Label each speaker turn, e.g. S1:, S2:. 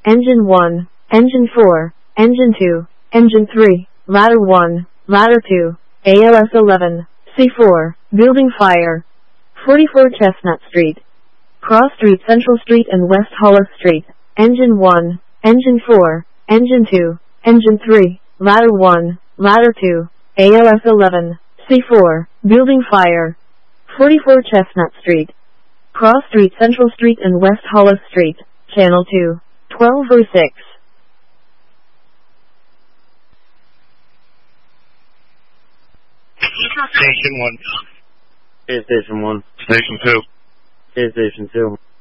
S1: Engine 1, Engine 4, Engine 2, Engine 3, Ladder 1, Ladder 2, ALS 11, C4, Building Fire. 44 Chestnut Street. Cross Street, Central Street and West Hollis Street. Engine 1, Engine 4, Engine 2, Engine 3, Ladder 1, Ladder 2, ALS 11, C4, Building Fire. 44 Chestnut Street. Cross Street, Central Street and West Hollis Street. Channel 2, 1206.
S2: Station 1.
S3: Station 1.
S2: Station 2.
S3: Station 2.